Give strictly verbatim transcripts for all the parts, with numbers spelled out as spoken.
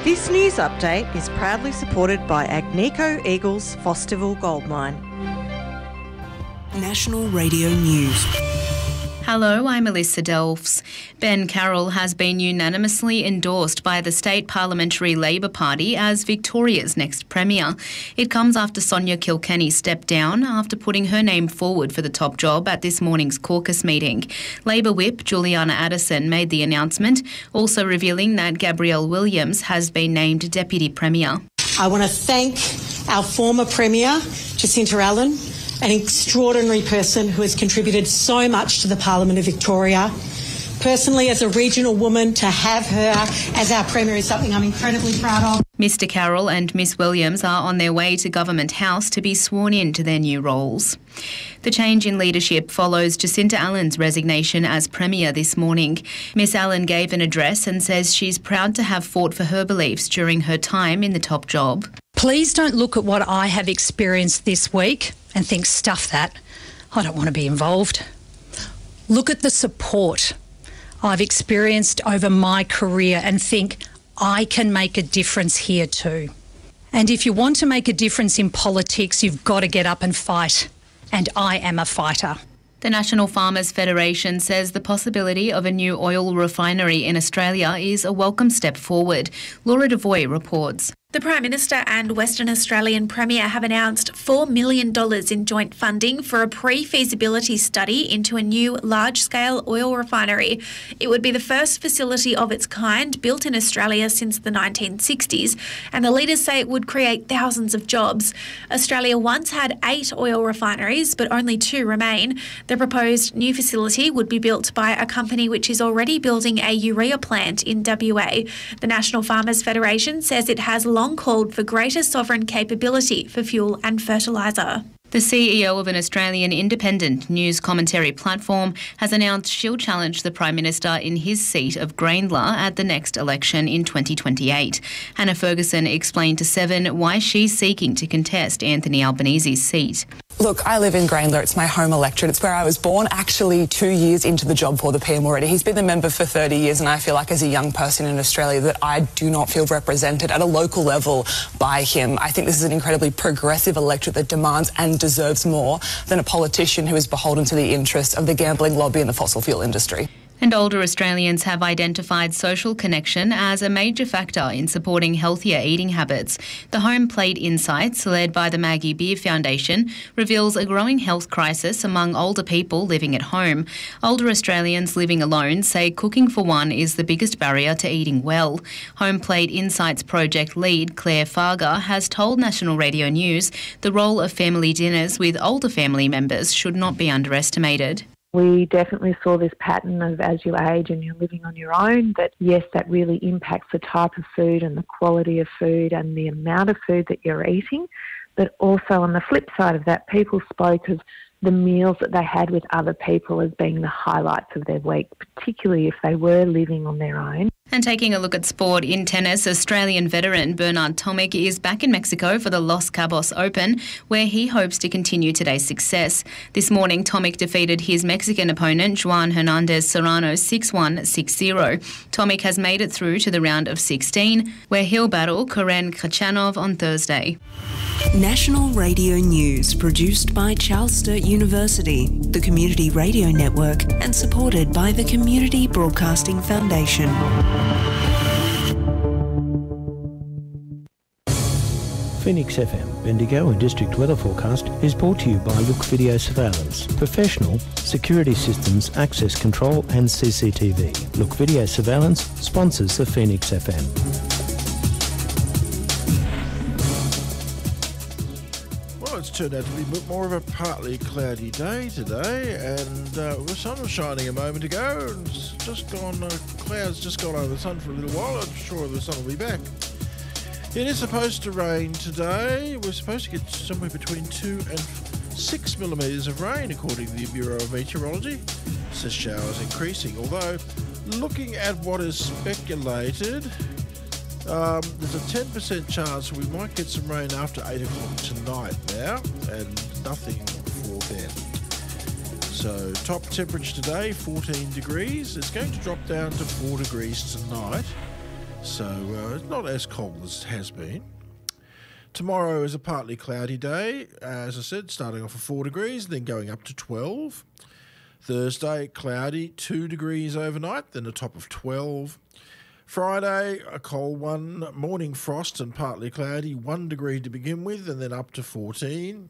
This news update is proudly supported by Agnico Eagles Fosterville Gold Mine. National Radio News. Hello, I'm Alyssa Delfs. Ben Carroll has been unanimously endorsed by the State Parliamentary Labor Party as Victoria's next Premier. It comes after Sonia Kilkenny stepped down after putting her name forward for the top job at this morning's caucus meeting. Labor Whip Juliana Addison made the announcement, also revealing that Gabrielle Williams has been named Deputy Premier. I want to thank our former Premier, Jacinta Allen, an extraordinary person who has contributed so much to the Parliament of Victoria. Personally, as a regional woman, to have her as our Premier is something I'm incredibly proud of. Mister Carroll and Miss Williams are on their way to Government House to be sworn in to their new roles. The change in leadership follows Jacinta Allen's resignation as Premier this morning. Miss Allen gave an address and says she's proud to have fought for her beliefs during her time in the top job. Please don't look at what I have experienced this week and think, stuff that, I don't want to be involved. Look at the support I've experienced over my career and think, I can make a difference here too. And if you want to make a difference in politics, you've got to get up and fight. And I am a fighter. The National Farmers Federation says the possibility of a new oil refinery in Australia is a welcome step forward. Laura Devoy reports. The Prime Minister and Western Australian Premier have announced four million dollars in joint funding for a pre-feasibility study into a new large-scale oil refinery. It would be the first facility of its kind built in Australia since the nineteen sixties, and the leaders say it would create thousands of jobs. Australia once had eight oil refineries, but only two remain. The proposed new facility would be built by a company which is already building a urea plant in W A. The National Farmers Federation says it has long called for greater sovereign capability for fuel and fertiliser. The C E O of an Australian independent news commentary platform has announced she'll challenge the Prime Minister in his seat of Grayndler at the next election in twenty twenty-eight. Hannah Ferguson explained to Seven why she's seeking to contest Anthony Albanese's seat. Look, I live in Grayndler. It's my home electorate. It's where I was born, actually two years into the job for the P M already. He's been the member for thirty years, and I feel like as a young person in Australia that I do not feel represented at a local level by him. I think this is an incredibly progressive electorate that demands and deserves more than a politician who is beholden to the interests of the gambling lobby and the fossil fuel industry. And older Australians have identified social connection as a major factor in supporting healthier eating habits. The Home Plate Insights, led by the Maggie Beer Foundation, reveals a growing health crisis among older people living at home. Older Australians living alone say cooking for one is the biggest barrier to eating well. Home Plate Insights project lead Claire Farger has told National Radio News the role of family dinners with older family members should not be underestimated. We definitely saw this pattern of as you age and you're living on your own, that yes, that really impacts the type of food and the quality of food and the amount of food that you're eating. But also on the flip side of that, people spoke of the meals that they had with other people as being the highlights of their week, particularly if they were living on their own. And taking a look at sport in tennis, Australian veteran Bernard Tomic is back in Mexico for the Los Cabos Open, where he hopes to continue today's success. This morning, Tomic defeated his Mexican opponent, Juan Hernandez Serrano, six one, six zero. Tomic has made it through to the round of sixteen, where he'll battle Karen Khachanov on Thursday. National Radio News, produced by Charles Sturt University, the Community Radio Network, and supported by the Community Broadcasting Foundation. Phoenix F M, Bendigo and District Weather Forecast is brought to you by Look Video Surveillance. Professional, security systems, access control and C C T V. Look Video Surveillance sponsors the Phoenix F M. It's turned out to be a bit more of a partly cloudy day today, and uh, the sun was shining a moment ago, and it's just gone, uh, clouds just gone over the sun for a little while. I'm sure the sun will be back. It is supposed to rain today. We're supposed to get somewhere between two and six millimetres of rain, according to the Bureau of Meteorology. It says showers increasing, although looking at what is speculated, Um, there's a ten percent chance we might get some rain after eight o'clock tonight now, and nothing before then. So top temperature today, fourteen degrees. It's going to drop down to four degrees tonight. So uh, it's not as cold as it has been. Tomorrow is a partly cloudy day, as I said, starting off at four degrees, then going up to twelve. Thursday, cloudy, two degrees overnight, then a top of twelve. Friday, a cold one, morning frost and partly cloudy, one degree to begin with, and then up to fourteen.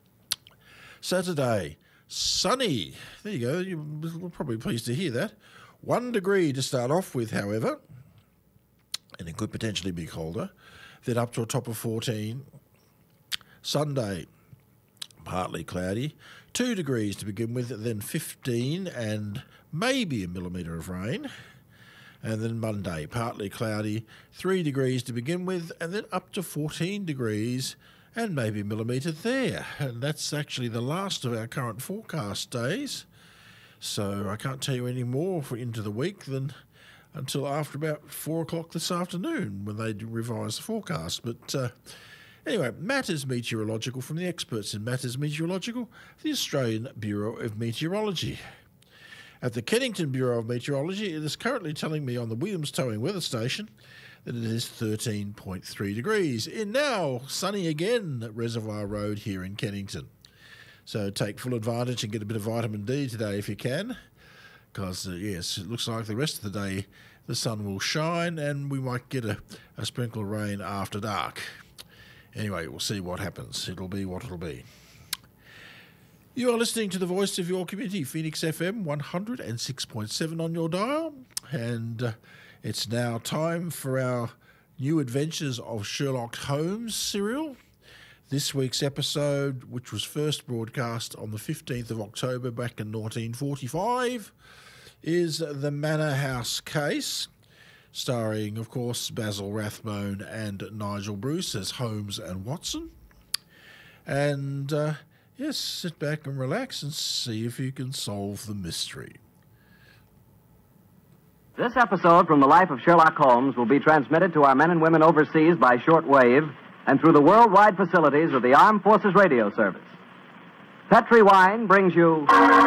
Saturday, sunny. There you go, you're probably pleased to hear that. One degree to start off with, however, and it could potentially be colder, then up to a top of fourteen. Sunday, partly cloudy, two degrees to begin with, then fifteen and maybe a millimetre of rain. And then Monday, partly cloudy, three degrees to begin with, and then up to fourteen degrees and maybe a millimetre there. And that's actually the last of our current forecast days. So I can't tell you any more for into the week than until after about four o'clock this afternoon when they revise the forecast. But uh, anyway, Matters Meteorological from the experts in Matters Meteorological, the Australian Bureau of Meteorology. At the Kennington Bureau of Meteorology, it is currently telling me on the Williams Towing weather station that it is thirteen point three degrees. In now, sunny again at Reservoir Road here in Kennington. So take full advantage and get a bit of vitamin D today if you can. Because, uh, yes, it looks like the rest of the day the sun will shine and we might get a, a sprinkle of rain after dark. Anyway, we'll see what happens. It'll be what it'll be. You are listening to the voice of your community, Phoenix F M one oh six point seven on your dial. And uh, it's now time for our new adventures of Sherlock Holmes serial. This week's episode, which was first broadcast on the fifteenth of October back in nineteen forty-five, is The Manor House Case, starring, of course, Basil Rathbone and Nigel Bruce as Holmes and Watson. And, uh, yes, sit back and relax and see if you can solve the mystery. This episode from the life of Sherlock Holmes will be transmitted to our men and women overseas by shortwave and through the worldwide facilities of the Armed Forces Radio Service. Petri Wine brings you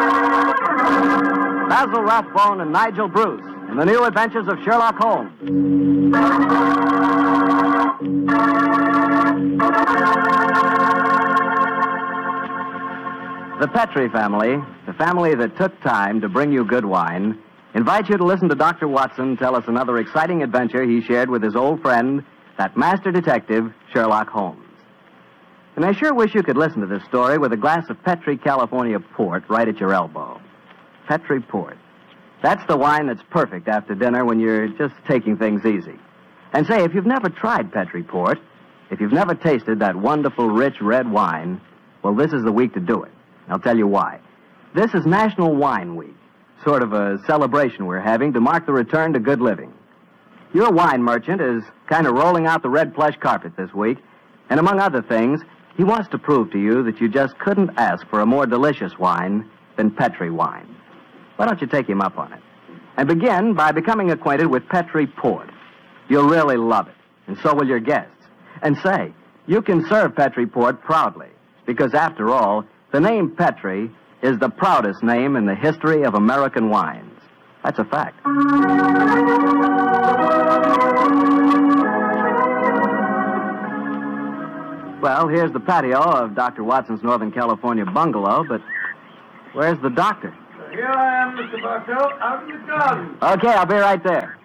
Basil Rathbone and Nigel Bruce in the new adventures of Sherlock Holmes. The Petri family, the family that took time to bring you good wine, invites you to listen to Doctor Watson tell us another exciting adventure he shared with his old friend, that master detective, Sherlock Holmes. And I sure wish you could listen to this story with a glass of Petri California Port right at your elbow. Petri Port. That's the wine that's perfect after dinner when you're just taking things easy. And say, if you've never tried Petri Port, if you've never tasted that wonderful, rich red wine, well, this is the week to do it. I'll tell you why. This is National Wine Week, sort of a celebration we're having to mark the return to good living. Your wine merchant is kind of rolling out the red plush carpet this week, and among other things, he wants to prove to you that you just couldn't ask for a more delicious wine than Petri wine. Why don't you take him up on it? And begin by becoming acquainted with Petri Port. You'll really love it, and so will your guests. And say, you can serve Petri Port proudly, because after all, the name Petri is the proudest name in the history of American wines. That's a fact. Well, here's the patio of Doctor Watson's Northern California bungalow, but where's the doctor? Here I am, Mister Bartell. Out in the garden. Okay, I'll be right there.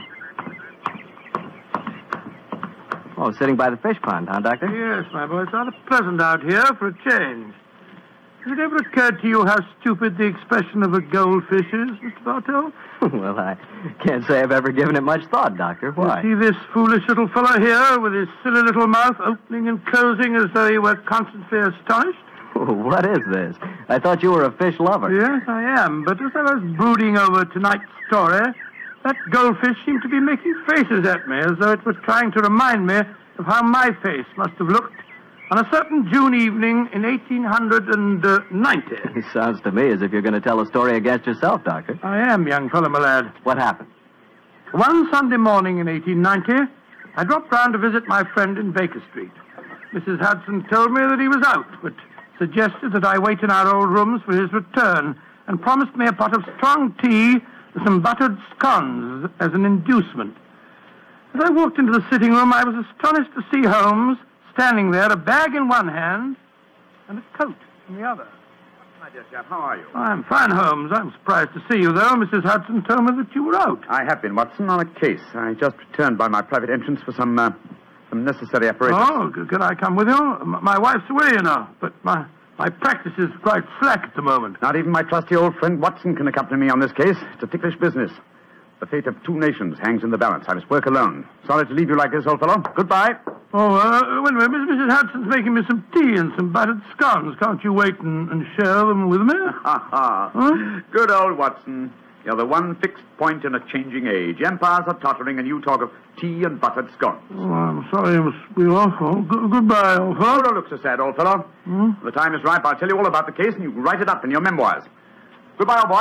Oh, sitting by the fish pond, huh, Doctor? Yes, my boy. It's rather pleasant out here for a change. Has it ever occurred to you how stupid the expression of a goldfish is, Mister Bartell? Well, I can't say I've ever given it much thought, Doctor. Why? You see this foolish little fellow here with his silly little mouth opening and closing as though he were constantly astonished? Oh, what is this? I thought you were a fish lover. Yes, I am. But as I was brooding over tonight's story, that goldfish seemed to be making faces at me as though it was trying to remind me of how my face must have looked on a certain June evening in eighteen ninety. It sounds to me as if you're going to tell a story against yourself, Doctor. I am, young fellow, my lad. What happened? One Sunday morning in eighteen ninety, I dropped round to visit my friend in Baker Street. Missus Hudson told me that he was out, but suggested that I wait in our old rooms for his return and promised me a pot of strong tea and some buttered scones as an inducement. As I walked into the sitting room, I was astonished to see Holmes standing there, a bag in one hand and a coat in the other. My dear chap, how are you? I'm fine, Holmes. I'm surprised to see you, though. Missus Hudson told me that you were out. I have been, Watson, on a case. I just returned by my private entrance for some, uh, some necessary apparatus. Oh, c- can I come with you? M- my wife's away, you know, but my, my practice is quite slack at the moment. Not even my trusty old friend Watson can accompany me on this case. It's a ticklish business. The fate of two nations hangs in the balance. I must work alone. Sorry to leave you like this, old fellow. Goodbye. Oh, uh, wait a minute. Missus Hudson's making me some tea and some buttered scones. Can't you wait and, and share them with me? Ha ha. Huh? Good old Watson. You're the one fixed point in a changing age. Empires are tottering, and you talk of tea and buttered scones. Oh, I'm sorry I must be off. Oh, g- goodbye, old fellow. Oh, don't look so sad, old fellow. Hmm? When the time is ripe, I'll tell you all about the case, and you can write it up in your memoirs. Goodbye, old boy.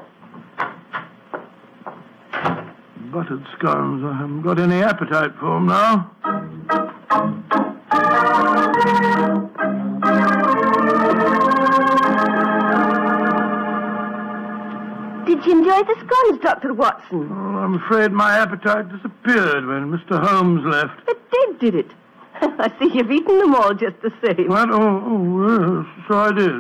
Buttered scones. I haven't got any appetite for them now. Did you enjoy the scones, Doctor Watson? Oh, I'm afraid my appetite disappeared when Mister Holmes left. It did, did it? I see you've eaten them all just the same. What? Oh, oh yes, so I did.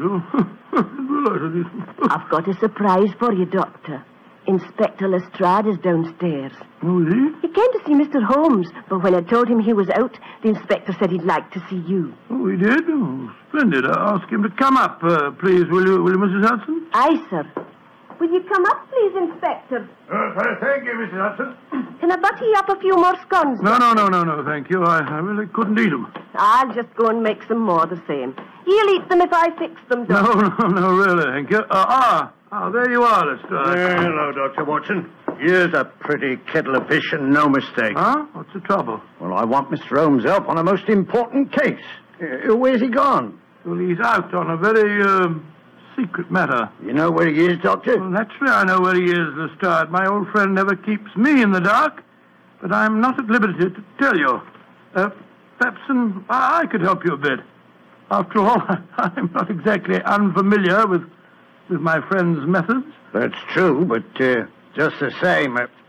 Oh, I've got a surprise for you, Doctor. Inspector Lestrade is downstairs. Oh, is he? He came to see Mister Holmes, but when I told him he was out, the inspector said he'd like to see you. Oh, he did? Oh, splendid. I'll ask him to come up, uh, please, will you, will you, Missus Hudson? Aye, sir. Will you come up, please, Inspector? Uh, thank you, Missus Hudson. Can I butter you up a few more scones? No, no, no, no, no, thank you. I, I really couldn't eat them. I'll just go and make some more the same. He'll eat them if I fix them, Doctor. No, no, no, really, thank you. Uh, ah, ah, there you are, Lestrade. Uh, hello, Doctor Watson. Here's a pretty kettle of fish and no mistake. Huh? What's the trouble? Well, I want Mister Holmes' help on a most important case. Uh, where's he gone? Well, he's out on a very, um, secret matter. You know where he is, Doctor? Well, naturally I know where he is, Lestrade. My old friend never keeps me in the dark, but I'm not at liberty to tell you. Uh, perhaps um, I could help you a bit. After all, I'm not exactly unfamiliar with with my friend's methods. That's true, but uh, just the same... Uh,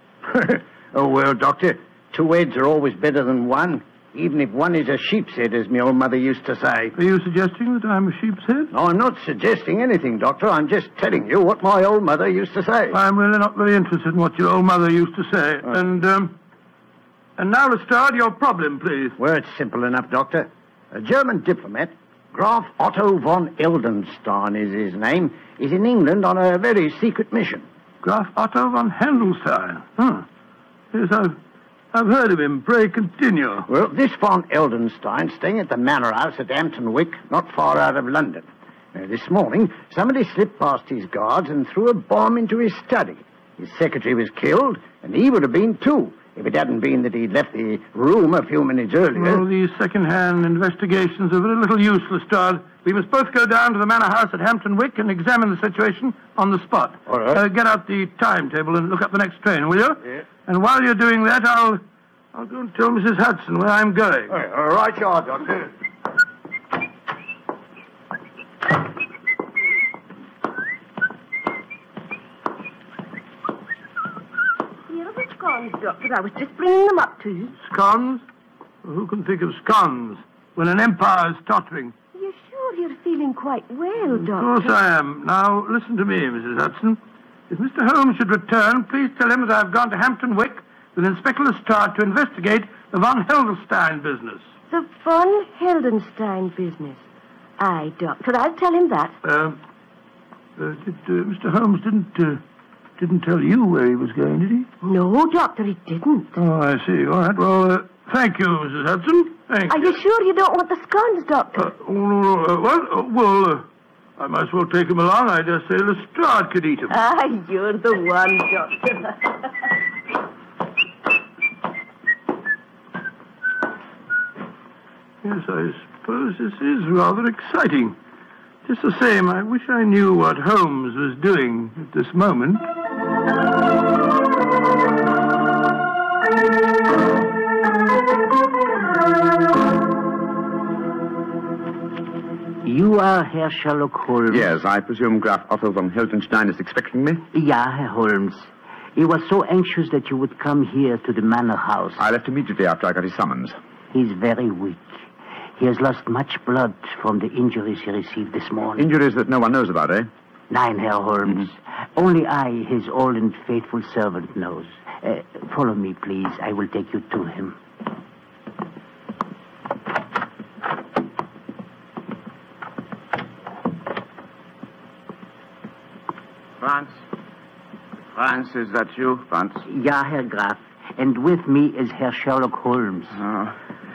oh, well, Doctor, two heads are always better than one, even if one is a sheep's head, as my old mother used to say. Are you suggesting that I'm a sheep's head? No, I'm not suggesting anything, Doctor. I'm just telling you what my old mother used to say. I'm really not very interested in what your old mother used to say. Oh. And, um... And now, Lestrade, your problem, please. Well, it's simple enough, Doctor. A German diplomat, Graf Otto von Heldenstein is his name, is in England on a very secret mission. Graf Otto von Heldenstein? Huh. Yes, I've, I've heard of him. Pray continue. Well, this von Heldenstein staying at the Manor House at Hampton Wick, not far out of London. Now, this morning, somebody slipped past his guards and threw a bomb into his study. His secretary was killed, and he would have been too, if it hadn't been that he'd left the room a few minutes earlier. Well, these second-hand investigations are very little use, Lestrade. We must both go down to the Manor House at Hampton Wick and examine the situation on the spot. All right. Uh, get out the timetable and look up the next train, will you? Yeah. And while you're doing that, I'll I'll go and tell Missus Hudson where I'm going. All right, all right, you are, Doctor. Scones, Doctor. I was just bringing them up to you. Scones? Well, who can think of scones when an empire is tottering? Are you sure you're feeling quite well, Doctor? Of course I am. Now, listen to me, Missus Hudson. If Mister Holmes should return, please tell him that I've gone to Hampton Wick with Inspector Lestrade to investigate the von Heldenstein business. The von Heldenstein business? Aye, Doctor. I'll tell him that. Uh, uh, did, uh, Mister Holmes didn't... Uh, Didn't tell you where he was going, did he? No, Doctor, he didn't. Oh, I see. All right. Well, uh, thank you, Missus Hudson. Thank Are you. you sure you don't want the scones, Doctor? Uh, oh, no, no. Uh, well, uh, well uh, I might as well take him along. I dare say Lestrade could eat him. Ah, you're the one, Doctor. Yes, I suppose this is rather exciting. Just the same, I wish I knew what Holmes was doing at this moment. You are Herr Sherlock Holmes? Yes, I presume Graf Otto von Heldenstein is expecting me? Ja, Herr Holmes. He was so anxious that you would come here to the manor house. I left immediately after I got his summons. He's very weak. He has lost much blood from the injuries he received this morning. Injuries that no one knows about, eh? Nine, Herr Holmes. Mm-hmm. Only I, his old and faithful servant, knows. Uh, follow me, please. I will take you to him. Franz? Franz, is that you, Franz? Ja, Herr Graf. And with me is Herr Sherlock Holmes. Oh.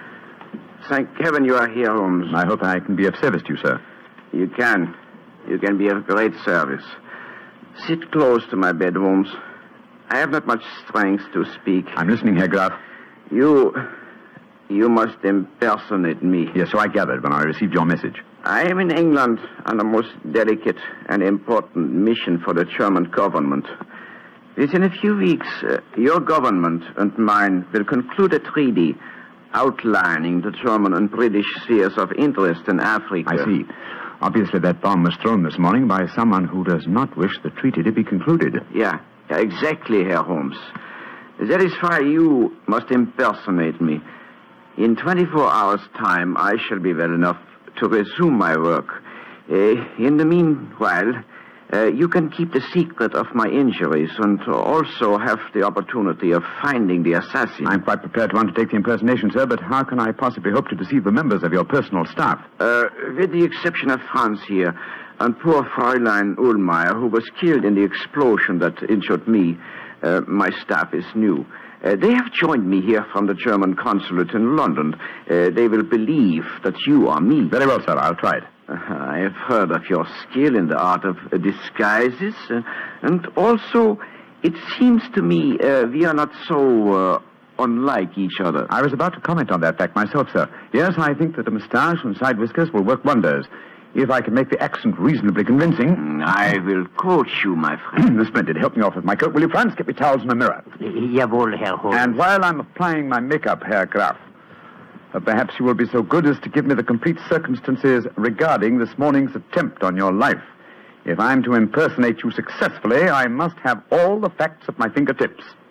Thank heaven you are here, Holmes. I hope I can be of service to you, sir. You can. You can be of great service. Sit close to my bed, Holmes. I have not much strength to speak. I'm listening, Herr Graf. You... You must impersonate me. Yes, so I gathered when I received your message. I am in England on a most delicate and important mission for the German government. Within a few weeks, uh, your government and mine will conclude a treaty outlining the German and British spheres of interest in Africa. I see. Obviously, that bomb was thrown this morning by someone who does not wish the treaty to be concluded. Yeah, yeah exactly, Herr Holmes. That is why you must impersonate me. In twenty-four hours' time, I shall be well enough to resume my work. Uh, in the meanwhile, uh, you can keep the secret of my injuries and also have the opportunity of finding the assassin. I'm quite prepared to undertake the impersonation, sir, but how can I possibly hope to deceive the members of your personal staff? Uh, with the exception of Franz here and poor Fräulein Ullmeyer, who was killed in the explosion that injured me, uh, my staff is new. Uh, they have joined me here from the German consulate in London. Uh, they will believe that you are me. Very well, sir. I'll try it. Uh, I have heard of your skill in the art of uh, disguises. Uh, and also, it seems to me uh, we are not so uh, unlike each other. I was about to comment on that fact myself, sir. Yes, I think that a moustache and side whiskers will work wonders. If I can make the accent reasonably convincing... I will coach you, my friend. Splendid. Help me off with my coat, will you, Franz? Get me towels and a mirror. Jawohl, Herr Holmes. And while I'm applying my makeup, Herr Graf, uh, perhaps you will be so good as to give me the complete circumstances regarding this morning's attempt on your life. If I'm to impersonate you successfully, I must have all the facts at my fingertips.